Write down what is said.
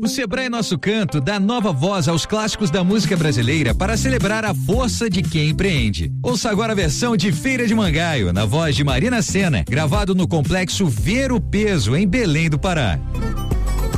O Sebrae Nosso Canto dá nova voz aos clássicos da música brasileira para celebrar a força de quem empreende. Ouça agora a versão de Feira de Mangaio, na voz de Marina Sena, gravado no complexo Ver o Peso, em Belém do Pará.